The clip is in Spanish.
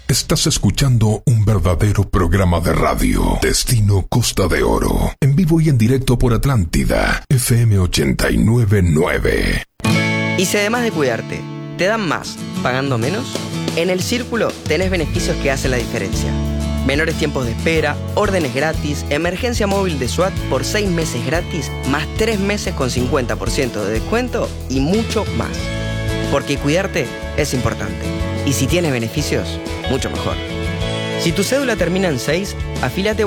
Estás escuchando un verdadero programa de radio. Destino Costa de Oro. En vivo y en directo por Atlántida. FM 89.9. Y si además de cuidarte, te dan más pagando menos, en El Círculo tenés beneficios que hacen la diferencia. Menores tiempos de espera, órdenes gratis, emergencia móvil de SWAT por 6 meses gratis, más 3 meses con 50% de descuento y mucho más. Porque cuidarte es importante. Y si tienes beneficios, mucho mejor. Si tu cédula termina en 6, afíliate